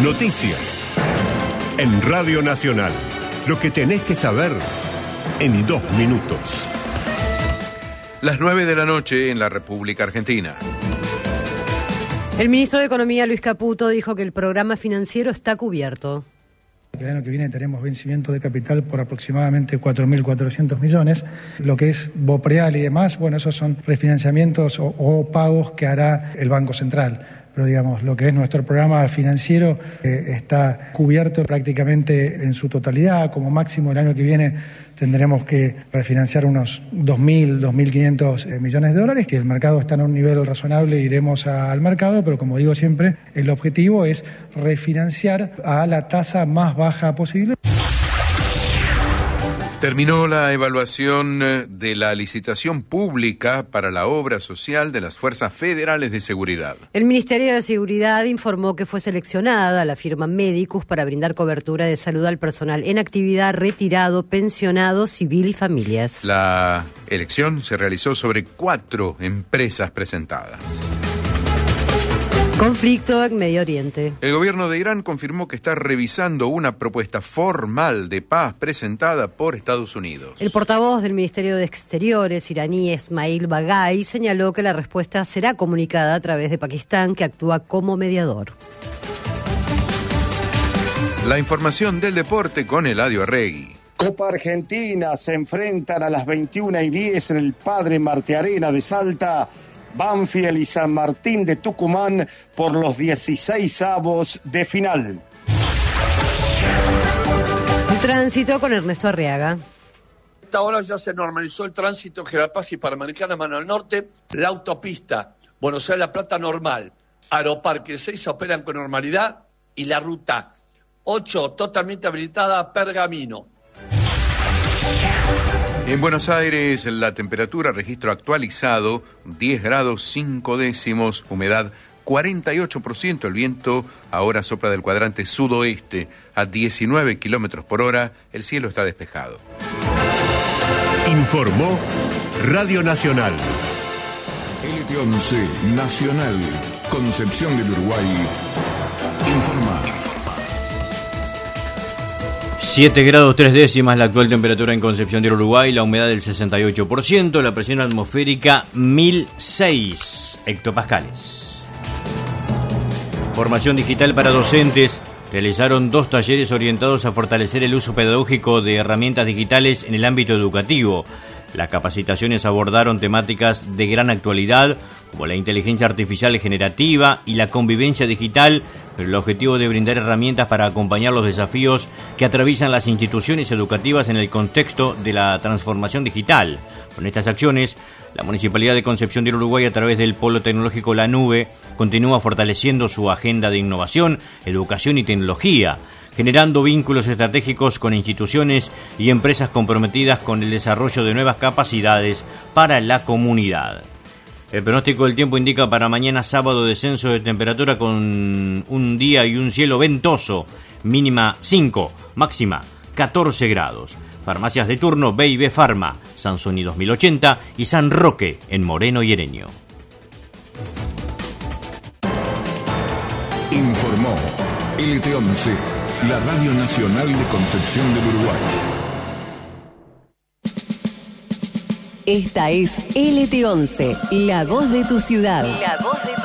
Noticias. En Radio Nacional. Lo que tenés que saber en 2 minutos. Las 9 de la noche en la República Argentina. El ministro de Economía, Luis Caputo, dijo que el programa financiero está cubierto. El año que viene tenemos vencimiento de capital por aproximadamente 4.400 millones. Lo que es BOPREAL y demás, bueno, esos son refinanciamientos o pagos que hará el Banco Central. Pero digamos, lo que es nuestro programa financiero está cubierto prácticamente en su totalidad. Como máximo el año que viene tendremos que refinanciar unos 2.000, 2.500 millones de dólares, que el mercado está en un nivel razonable, iremos al mercado, pero como digo siempre, el objetivo es refinanciar a la tasa más baja posible. Terminó la evaluación de la licitación pública para la obra social de las Fuerzas Federales de Seguridad. El Ministerio de Seguridad informó que fue seleccionada la firma Medicus para brindar cobertura de salud al personal en actividad, retirado, pensionado, civil y familias. La elección se realizó sobre 4 empresas presentadas. Conflicto en Medio Oriente. El gobierno de Irán confirmó que está revisando una propuesta formal de paz presentada por Estados Unidos. El portavoz del Ministerio de Exteriores iraní, Esmail Baghai, señaló que la respuesta será comunicada a través de Pakistán, que actúa como mediador. La información del deporte con Eladio Arregui. Copa Argentina, se enfrentan a las 21:10 en el Padre Martiarena de Salta. Banfield y San Martín de Tucumán por los 16avos de final. El tránsito con Ernesto Arriaga. A esta hora ya se normalizó el tránsito en General Paz y Panamericana, mano al norte. La autopista Buenos Aires-La Plata normal. Aeroparque 6 operan con normalidad y la ruta 8 totalmente habilitada a Pergamino. En Buenos Aires, la temperatura, registro actualizado, 10 grados 5 décimos, humedad 48%, el viento ahora sopla del cuadrante sudoeste a 19 kilómetros por hora, el cielo está despejado. Informó Radio Nacional. LT11 Nacional, Concepción del Uruguay, informa. 7 grados 3 décimas la actual temperatura en Concepción del Uruguay, la humedad del 68%, la presión atmosférica 1006 hectopascales. Formación digital para docentes. Realizaron 2 talleres orientados a fortalecer el uso pedagógico de herramientas digitales en el ámbito educativo. Las capacitaciones abordaron temáticas de gran actualidad, como la inteligencia artificial generativa y la convivencia digital, pero el objetivo de brindar herramientas para acompañar los desafíos que atraviesan las instituciones educativas en el contexto de la transformación digital. Con estas acciones, la Municipalidad de Concepción del Uruguay, a través del Polo Tecnológico La Nube, continúa fortaleciendo su agenda de innovación, educación y tecnología, generando vínculos estratégicos con instituciones y empresas comprometidas con el desarrollo de nuevas capacidades para la comunidad. El pronóstico del tiempo indica para mañana sábado descenso de temperatura con un día y un cielo ventoso, mínima 5, máxima 14 grados. Farmacias de turno B&B Pharma, Sansoni 2080 y San Roque en Moreno y Ereño. Informó LT11, la Radio Nacional de Concepción del Uruguay. Esta es LT11, la voz de tu ciudad. La voz de tu